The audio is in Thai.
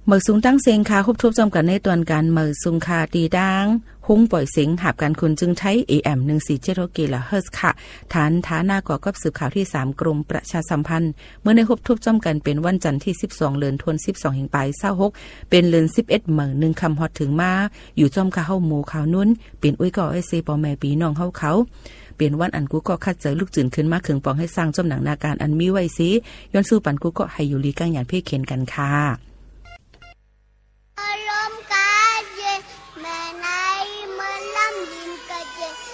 เมื่อสูงตั้งเสียงคาคบทบจอมกันในตอนการเมื่อสูงคาตีดังหุ้งปล่อยเสียงหับการคุณจึงใช้ AM 147 กิโลเฮิรตซ์ค่ะฐานฐานาก่อกับสืบข่าวที่3กรมประชาสัมพันธ์เมื่อในคบทบจอมกันเป็นวันจันทร์ที่12เดือนธันวาคม12แห่งปลาย26เป็นเดือน11เมื่อ1คำฮอดถึงมาอยู่จอมคาเฮาหมู่ข่าวนุ่นเป็นอุ้ยก่อไอซีปอแม่ปีน้องเฮาเขาเป็นวันอันกูก็คัดเจอลูกจืนขึ้นมาเคืองปองให้สร้างจอมหนังนาการอันมีไว้สิย้อนสู้ปันกูก็ให้อยู่ลีก้างหยานเพ่เข็นกันค่ะ